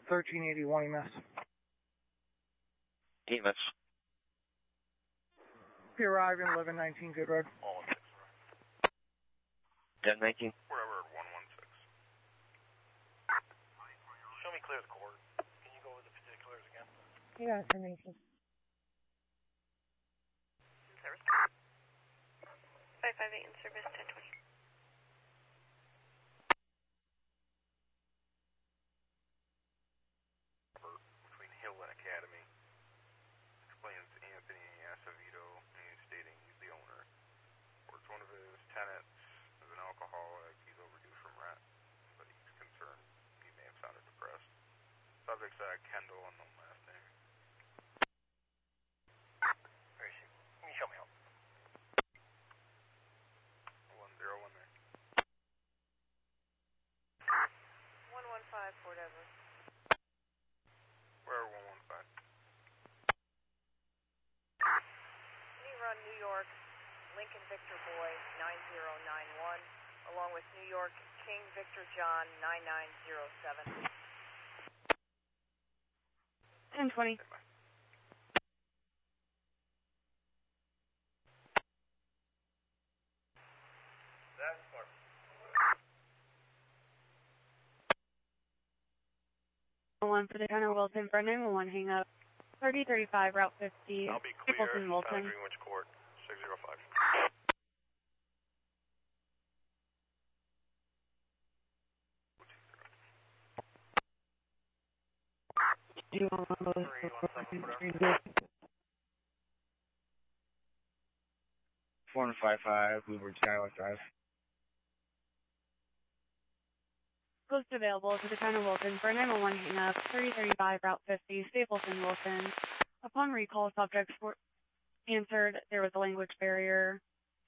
1381 EMS. EMS. Be arriving 1119 Good Road. 1019. Wherever 116. Show me clear the court. Can you go over the particulars again? Yeah, 1019. Service. 558 in service, 1020. Between Hill and Academy. Explains Anthony Acevedo and stating he's the owner. Works one of his tenants is an alcoholic. He's overdue from rent, but he's concerned he may have sounded depressed. Subject's Kendall, unknown last name. Where is she? Can you show me out? 101 there. 115 Fort Everett. Where 115? Run New York, Lincoln Victor Boy 9091, along with New York King Victor John 9907. 1020. That's far. One for the Connor Wilson for 911 hang up. 3035 Route 50. I'll be clear. Stapleton, Wilson. Greenwich Court, 605. Do you want to 4155, Bluebird Skylark Drive. Post available to the Connor Wilson for 911 hang up. 3035 Route 50. Stapleton, Wilson. Upon recall, subjects were answered there was a language barrier.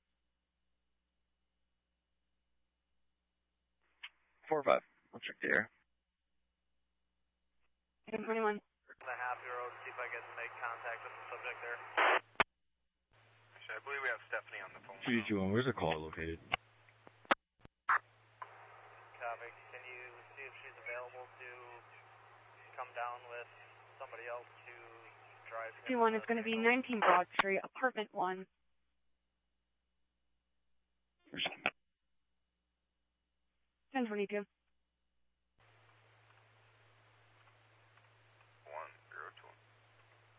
45. I'll check the air. 1021. The half-year-old, see if I can make contact with the subject there. Actually, I believe we have Stephanie on the phone. 321, where's the call located? Copy. Can you see if she's available to come down with somebody else to drive? 21 is going to be 19 Broad Street, apartment 1. 1022.